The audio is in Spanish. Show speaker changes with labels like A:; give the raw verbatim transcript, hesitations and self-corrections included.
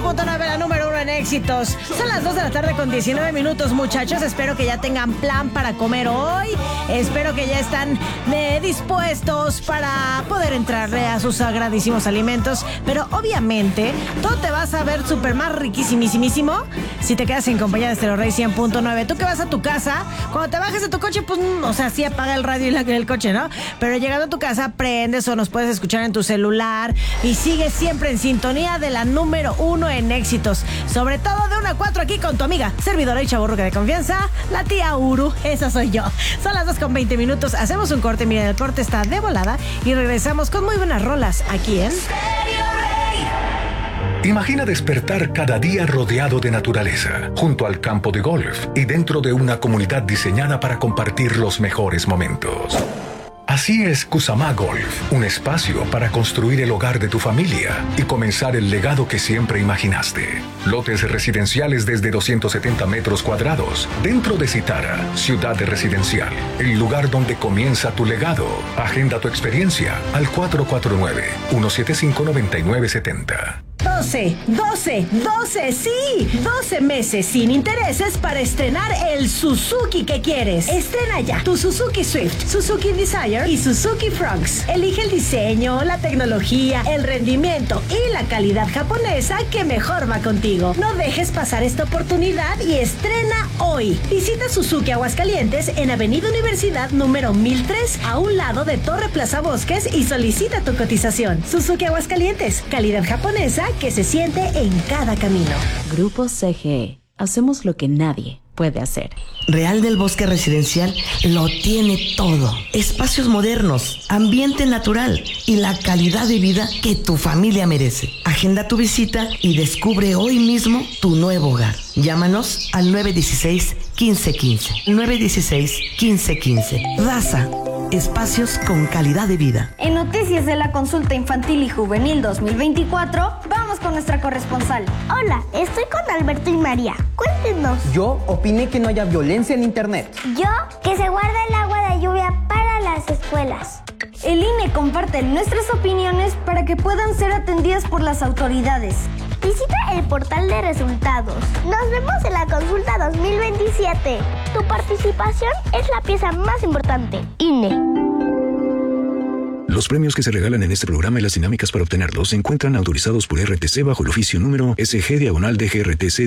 A: punto nueve, la número uno en éxitos. Son las dos de la tarde con diecinueve minutos, muchachos. Espero que ya tengan plan para comer hoy. Espero que ya están eh, dispuestos para poder entrarle a sus sagradísimos alimentos. Pero obviamente, todo te va a saber súper más riquísimísimo si te quedas en compañía de Stereo Rey cien punto nueve. Tú que vas a tu casa, cuando te bajes de tu coche, pues, o sea, sí apaga el radio y la, el coche, ¿no? Pero llegando a tu casa, prendes o nos puedes escuchar en tu celular y sigues siempre en sintonía de la número uno en éxitos. Sobre todo de una a cuatro aquí con tu amiga, servidora y chavorruca de confianza, la tía Uru. Esa soy yo. Son las dos con veinte minutos. Hacemos un corte. Miren, el corte está de volada y regresamos con muy buenas rolas aquí en Stereo Rey.
B: Imagina despertar cada día rodeado de naturaleza, junto al campo de golf y dentro de una comunidad diseñada para compartir los mejores momentos. Así es Kusama Golf, un espacio para construir el hogar de tu familia y comenzar el legado que siempre imaginaste. Lotes residenciales desde doscientos setenta metros cuadrados, dentro de Citara, ciudad de residencial, el lugar donde comienza tu legado. Agenda tu experiencia al cuatro cuatro nueve, uno siete cinco, nueve nueve siete cero.
A: doce, doce, doce, sí, doce meses sin intereses para estrenar el Suzuki que quieres. Estrena ya tu Suzuki Swift, Suzuki Desire y Suzuki Fronx. Elige el diseño, la tecnología, el rendimiento y la calidad japonesa que mejor va contigo. No dejes pasar esta oportunidad y estrena hoy. Visita Suzuki Aguascalientes en Avenida Universidad número mil tres, a un lado de Torre Plaza Bosques, y solicita tu cotización. Suzuki Aguascalientes, calidad japonesa que se siente en cada camino.
C: Grupo C G E. Hacemos lo que nadie puede hacer.
D: Real del Bosque Residencial lo tiene todo. Espacios modernos, ambiente natural y la calidad de vida que tu familia merece. Agenda tu visita y descubre hoy mismo tu nuevo hogar. Llámanos al nueve uno seis, uno cinco uno cinco. nueve uno seis, uno cinco uno cinco. Raza. Espacios con calidad de vida.
E: En noticias de la consulta infantil y juvenil dos mil veinticuatro, vamos con nuestra corresponsal.
F: Hola, estoy con Alberto y María. Cuéntenos.
G: Yo opiné que no haya violencia en internet.
F: Yo, que se guarda el agua de lluvia para las escuelas.
E: El I N E comparte nuestras opiniones para que puedan ser atendidas por las autoridades.
F: Visita el portal de resultados. Nos vemos en la consulta dos mil veintisiete. Tu participación es la pieza más importante. I N E.
H: Los premios que se regalan en este programa y las dinámicas para obtenerlos se encuentran autorizados por R T C bajo el oficio número S G diagonal D G R T C